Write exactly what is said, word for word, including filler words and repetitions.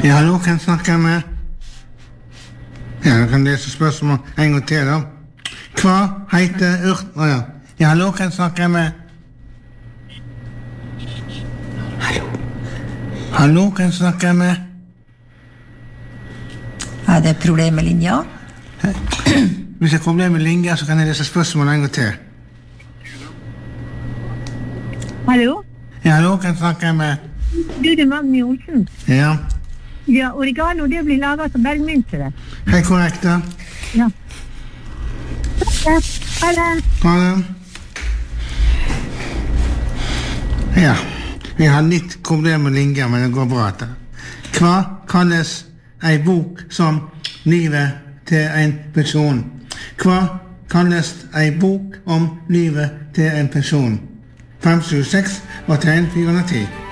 Ja, hallo, kan jeg snakke med? Ja, jeg kan lese spørsmål en gang til da. Hva heter urt... Å ja. Ja, hallo, kan jeg snakke med? Hallo. Hallo, kan jeg snakke med? Er det problem med linja? Hvis det er problem med linja, så kan jeg lese spørsmål en gang til. Hallo? Ja, hallo, kan jeg snakke med? Du, det er Magni Olsen. Ja. Ja, oregano, det blir laget som bergmyntere. Helt korrekt da. Ja. Ha det. Ha det. Ja, vi har litt problem med linja, men det går bra etter. Hva kalles ei bok som livet til en person? Hva kalles ei bok om livet til en person? fem sju seks og tegn fire ti.